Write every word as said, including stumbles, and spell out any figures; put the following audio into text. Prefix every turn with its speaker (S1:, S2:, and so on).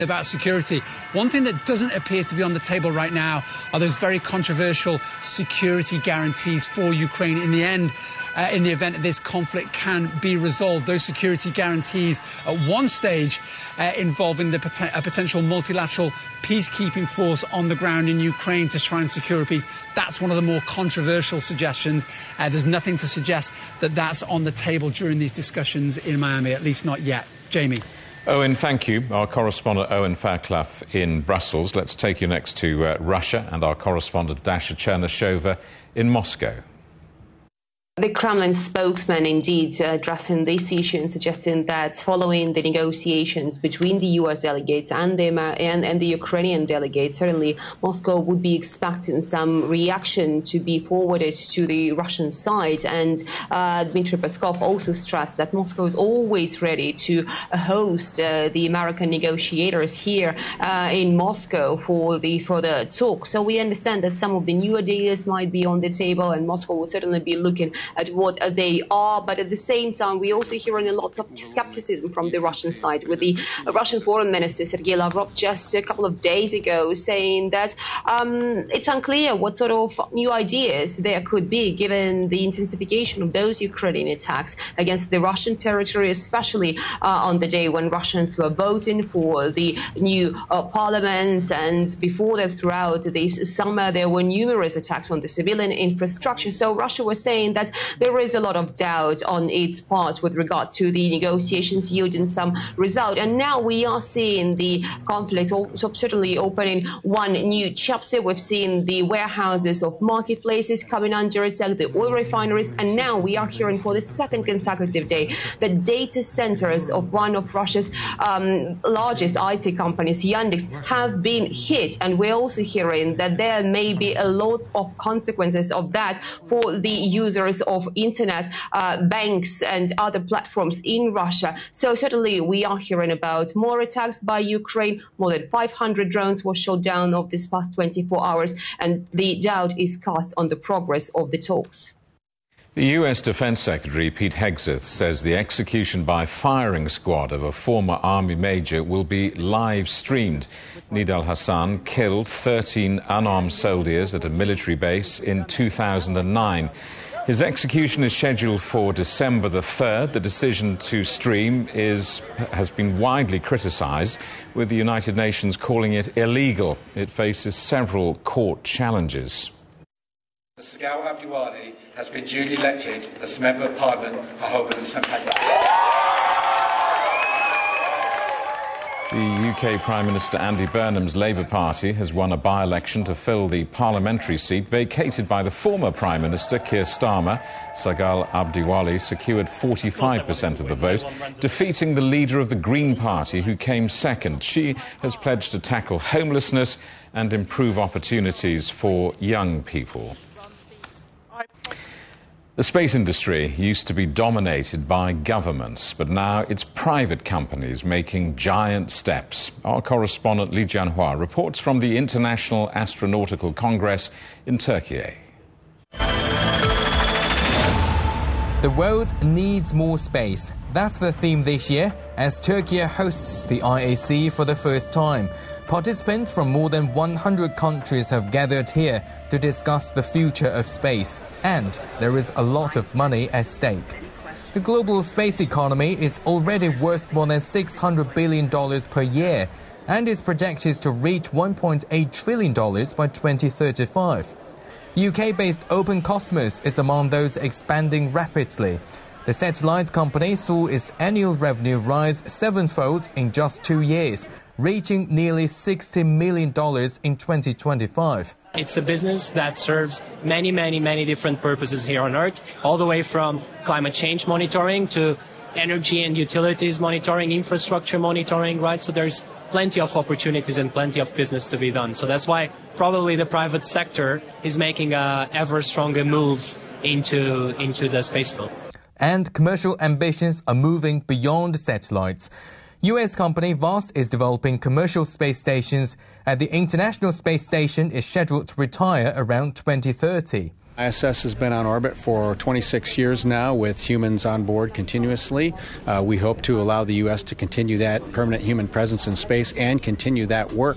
S1: About security, one thing that doesn't appear to be on the table right now are those very controversial security guarantees for Ukraine in the end, uh, in the event that this conflict can be resolved. Those security guarantees at one stage uh, involving the pot- a potential multilateral peacekeeping force on the ground in Ukraine to try and secure peace. That's one of the more controversial suggestions. Uh, there's nothing to suggest that that's on the table during these discussions in Miami, at least not yet. Jamie.
S2: Owen, thank you. Our correspondent Owen Fairclough in Brussels. Let's take you next to uh, Russia and our correspondent Dasha Chernyshova in Moscow.
S3: The Kremlin spokesman indeed uh, addressing this issue and suggesting that following the negotiations between the U S delegates and the, Amer- and, and the Ukrainian delegates, certainly Moscow would be expecting some reaction to be forwarded to the Russian side. And uh, Dmitry Peskov also stressed that Moscow is always ready to host uh, the American negotiators here uh, in Moscow for the further talk. So we understand that some of the new ideas might be on the table, and Moscow will certainly be looking at what they are, but at the same time we also hearing a lot of skepticism from the Russian side, with the Russian foreign minister Sergei Lavrov just a couple of days ago saying that um, it's unclear what sort of new ideas there could be given the intensification of those Ukrainian attacks against the Russian territory, especially uh, on the day when Russians were voting for the new uh, parliament, and before that throughout this summer there were numerous attacks on the civilian infrastructure. So Russia was saying that there is a lot of doubt on its part with regard to the negotiations yielding some result. And now we are seeing the conflict also certainly opening one new chapter. We've seen the warehouses of marketplaces coming under attack, the oil refineries, and now we are hearing for the second consecutive day that data centers of one of Russia's um, largest I T companies, Yandex, have been hit. And we're also hearing that there may be a lot of consequences of that for the users of internet, uh, banks and other platforms in Russia. So certainly we are hearing about more attacks by Ukraine. More than five hundred drones were shot down over this past twenty-four hours, and the doubt is cast on the progress of the talks.
S2: The U S Defense Secretary Pete Hegseth says the execution by firing squad of a former army major will be live streamed. Nidal Hassan killed thirteen unarmed soldiers at a military base in two thousand nine. His execution is scheduled for December the third. The decision to stream is, has been widely criticised, with the United Nations calling it illegal. It faces several court challenges.
S4: Sagal Abdiwali has been duly elected as a Member of Parliament for Holborn and Saint Pancras.
S2: The U K Prime Minister Andy Burnham's Labour Party has won a by-election to fill the parliamentary seat vacated by the former Prime Minister Keir Starmer. Sagal Abdiwali secured forty-five percent of the vote, defeating the leader of the Green Party, who came second. She has pledged to tackle homelessness and improve opportunities for young people. The space industry used to be dominated by governments, but now it's private companies making giant steps. Our correspondent Li Jianhua reports from the International Astronautical Congress in Turkey.
S5: The world needs more space. That's the theme this year, as Turkey hosts the I A C for the first time. Participants from more than one hundred countries have gathered here to discuss the future of space, and there is a lot of money at stake. The global space economy is already worth more than six hundred billion dollars per year and is projected to reach one point eight trillion dollars by twenty thirty-five. U K-based Open Cosmos is among those expanding rapidly. The satellite company saw its annual revenue rise sevenfold in just two years, reaching nearly sixty million dollars in twenty twenty-five.
S6: It's a business that serves many, many, many different purposes here on Earth, all the way from climate change monitoring to energy and utilities monitoring, infrastructure monitoring, right? So there's plenty of opportunities and plenty of business to be done. So that's why probably the private sector is making a ever stronger move into, into the space field.
S5: And commercial ambitions are moving beyond satellites. U S company Vast is developing commercial space stations, and the International Space Station is scheduled to retire around twenty thirty.
S7: I S S has been on orbit for twenty-six years now with humans on board continuously. Uh, we hope to allow the U S to continue that permanent human presence in space and continue that work